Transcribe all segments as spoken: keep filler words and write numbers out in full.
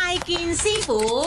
拜見師傅。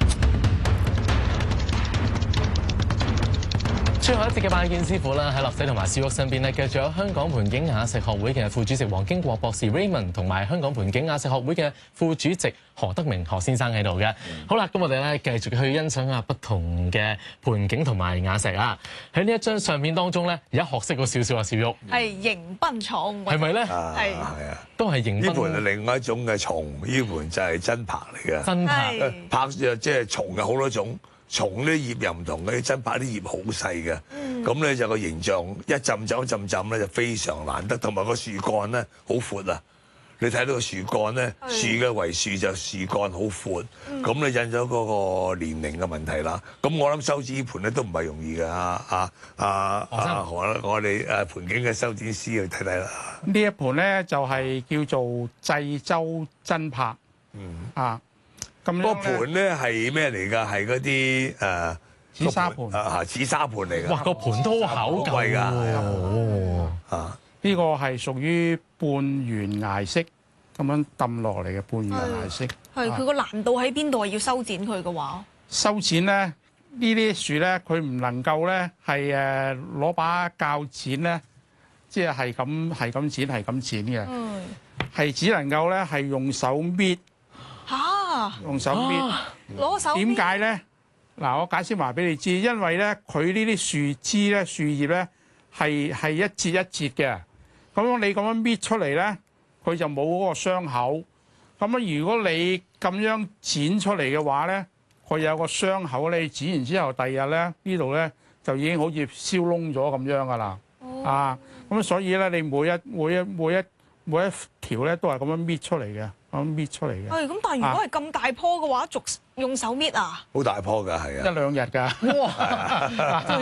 最後一節嘅拜見師傅啦，喺樂仔同埋小玉身邊咧，繼續有香港盤景雅食學會嘅副主席黃經國博士 Raymond， 同埋香港盤景雅食學會嘅副主席何德明何先生喺度嘅。嗯、好啦，咁我哋咧繼續去欣賞下不同嘅盤景同埋雅食啊！喺呢一張相片當中咧，而家學識咗少少啊，小玉係迎賓重， 係咪咧？ 係係啊， 都係迎賓。 呢盤係另外一種嘅蟲，呢盤就係真柏嚟嘅。 真柏， 柏就即係蟲有好多種。蟲啲葉又唔同嘅，真柏啲葉好細嘅，咁咧、嗯、就個形狀一浸浸一浸浸咧就非常難得，同埋個樹幹咧好闊啊！你睇到個樹幹咧，樹嘅為樹就樹幹好闊，咁你、嗯、印咗嗰個年齡嘅問題啦。咁我諗修剪呢盤咧都唔係容易嘅，啊啊啊啊！我我哋誒盤景嘅修剪師去睇睇啦。 呢一盤咧就係叫做濟州真柏，嗯啊。咁個盤咧係咩嚟㗎？係嗰啲誒紫砂盤啊，紫砂盤嚟㗎。 哇！個盤都好厚貴㗎。 哦，啊，呢個係屬於半圓崖式咁樣揼落嚟嘅半圓崖式。 係佢個難度喺邊度啊？要修剪佢嘅話， 修剪咧呢啲樹咧，佢唔能夠咧係誒攞把鉸剪咧，即係係咁係咁剪係咁剪嘅。嗯，係只能夠咧係用手搣。 嚇！ 用手搣， 攞手點解咧？嗱，我解釋埋俾你知，因為咧佢呢啲樹枝咧、樹葉咧係係一節一節嘅，咁樣你咁樣搣出嚟咧，佢就冇嗰個傷口。咁啊，如果你咁樣剪出嚟嘅話咧，佢有個傷口咧，你剪完之後，第二日咧呢度咧就已經好似燒燶咗咁樣噶啦。哦、啊，咁所以咧，你每一每一每一每一條咧都係咁樣搣出嚟嘅。咁搣出嚟嘅。 係咁，但係如果係咁大棵嘅話，逐用手搣啊？ 好大棵㗎，係啊！ 一兩日㗎。哇！